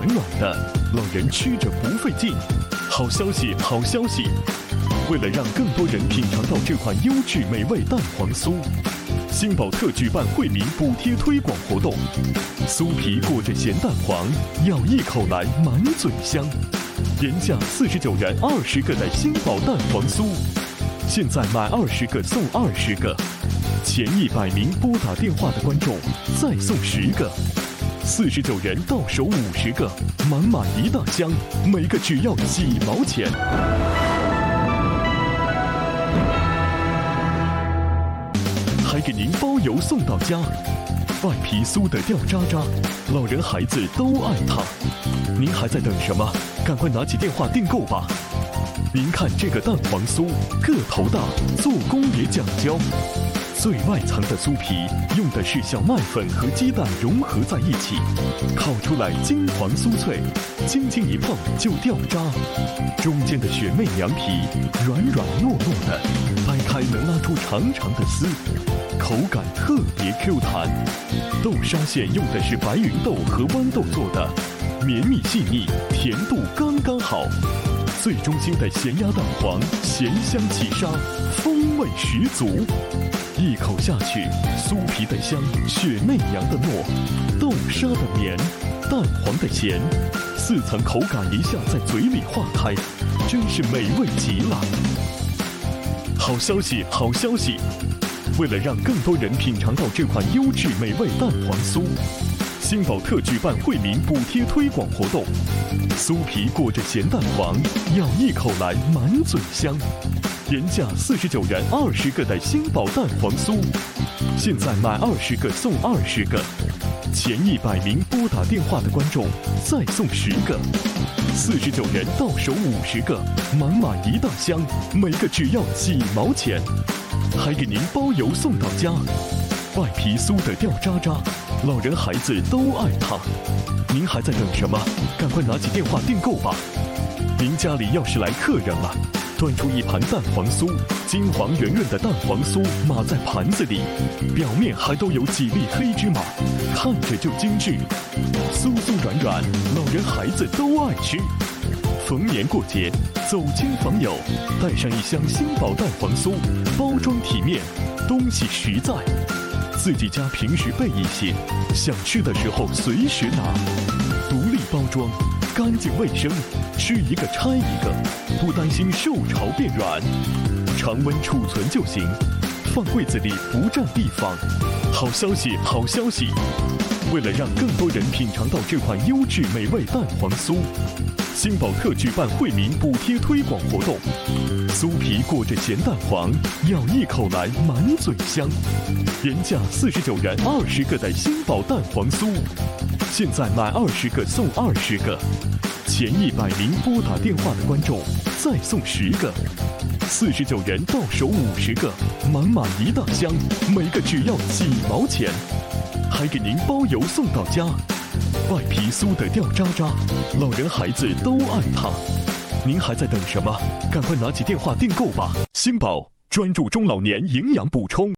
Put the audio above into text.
软的，老人吃着不费劲。好消息，好消息！为了让更多人品尝到这款优质美味蛋黄酥，新宝特举办惠民补贴推广活动，酥皮裹着咸蛋黄，咬一口来满嘴香，原价49元20个的新宝蛋黄酥，现在买20个送20个，前100名拨打电话的观众再送10个，49元到手50个，满满一大箱，每个只要几毛钱。还给您包邮送到家，外皮酥的掉渣渣，老人孩子都爱它。您还在等什么？赶快拿起电话订购吧！您看这个蛋黄酥，个头大，做工也讲究。最外层的酥皮用的是小麦粉和鸡蛋融合在一起，烤出来金黄酥脆，轻轻一碰就掉渣。中间的雪媚凉皮软软糯糯的，掰开能拉出长长的丝，口感特别 Q 弹。豆沙馅用的是白芸豆和豌豆做的，绵密细腻，甜度刚刚好。最中心的咸鸭蛋黄，咸香起沙，风味十足。一口下去，酥皮的香，雪媚娘的糯，豆沙的绵，蛋黄的咸，4层口感一下在嘴里化开，真是美味极了。好消息，好消息！为了让更多人品尝到这款优质美味蛋黄酥，新宝特举办惠民补贴推广活动，酥皮裹着咸蛋黄，咬一口来满嘴香。原价49元20个的新宝蛋黄酥，现在买20个送20个，前100名拨打电话的观众再送10个，49元到手50个，满满一大箱，每个只要几毛钱，还给您包邮送到家。外皮酥的掉渣渣，老人孩子都爱它。您还在等什么？赶快拿起电话订购吧！您家里要是来客人了，端出一盘蛋黄酥，金黄圆润的蛋黄酥码在盘子里，表面还都有几粒黑芝麻，看着就精致，酥酥软软，老人孩子都爱吃。逢年过节，走亲访友，带上一箱新宝蛋黄酥，包装体面，东西实在。自己家平时备一些，想吃的时候随时拿，独立包装，干净卫生，吃一个拆一个，不担心受潮变软，常温储存就行，放柜子里不占地方。好消息，好消息！为了让更多人品尝到这款优质美味蛋黄酥，新宝特举办惠民补贴推广活动，酥皮裹着咸蛋黄，咬一口来满嘴香。原价49元20个的新宝蛋黄酥，现在买20个送20个，前100名拨打电话的观众再送10个，49元到手50个，满满一大箱，每个只要几毛钱，还给您包邮送到家。外皮酥的掉渣渣，老人孩子都爱它。您还在等什么？赶快拿起电话订购吧！新宝专注中老年营养补充。